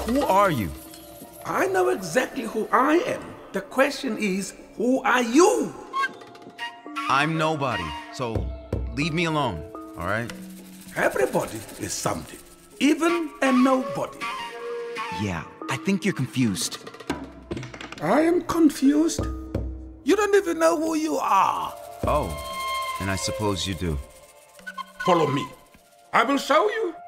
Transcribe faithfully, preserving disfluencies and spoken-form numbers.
who are you? I know exactly who I am. The question is, who are you? I'm nobody, so leave me alone, all right? Everybody is something, even a nobody. Yeah, I think you're confused. I am confused. You don't even know who you are. Oh, and I suppose you do. Follow me. I will show you.